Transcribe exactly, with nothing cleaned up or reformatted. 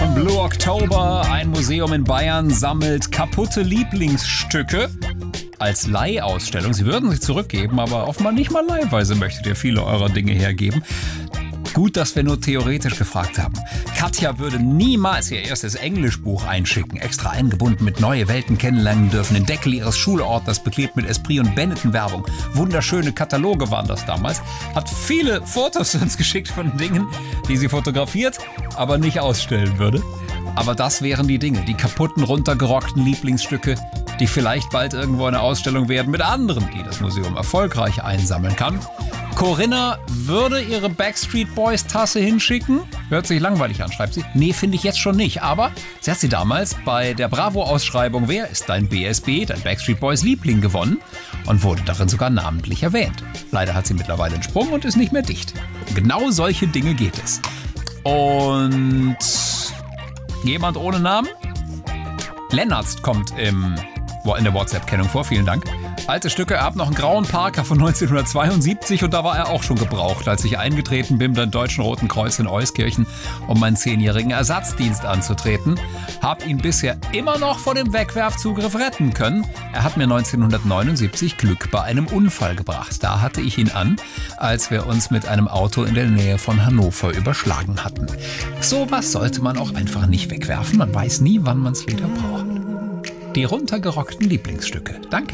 von Blue October. Ein Museum in Bayern sammelt kaputte Lieblingsstücke als Leihausstellung. Sie würden sich zurückgeben, aber offenbar nicht mal leihweise möchtet ihr viele eurer Dinge hergeben. Gut, dass wir nur theoretisch gefragt haben. Katja würde niemals ihr erstes Englischbuch einschicken, extra eingebunden mit neue Welten kennenlernen dürfen, den Deckel ihres Schulordners beklebt mit Esprit und Benetton-Werbung. Wunderschöne Kataloge waren das damals. Hat viele Fotos uns geschickt von Dingen, die sie fotografiert, aber nicht ausstellen würde. Aber das wären die Dinge, die kaputten, runtergerockten Lieblingsstücke, die vielleicht bald irgendwo eine Ausstellung werden mit anderen, die das Museum erfolgreich einsammeln kann. Corinna würde ihre Backstreet Boys Tasse hinschicken. Hört sich langweilig an, schreibt sie. Nee, finde ich jetzt schon nicht. Aber sie hat sie damals bei der Bravo-Ausschreibung Wer ist dein B S B, dein Backstreet Boys Liebling gewonnen und wurde darin sogar namentlich erwähnt. Leider hat sie mittlerweile einen Sprung und ist nicht mehr dicht. Um genau solche Dinge geht es. Und jemand ohne Namen? Lennartz kommt im, in der WhatsApp-Kennung vor, vielen Dank. Alte Stücke, er hat noch einen grauen Parker von neunzehnhundertzweiundsiebzig und da war er auch schon gebraucht, als ich eingetreten bin beim Deutschen Roten Kreuz in Euskirchen, um meinen zehnjährigen Ersatzdienst anzutreten. Hab ihn bisher immer noch vor dem Wegwerfzugriff retten können. Er hat mir neunzehnhundertneunundsiebzig Glück bei einem Unfall gebracht. Da hatte ich ihn an, als wir uns mit einem Auto in der Nähe von Hannover überschlagen hatten. Sowas sollte man auch einfach nicht wegwerfen. Man weiß nie, wann man es wieder braucht. Die runtergerockten Lieblingsstücke. Danke.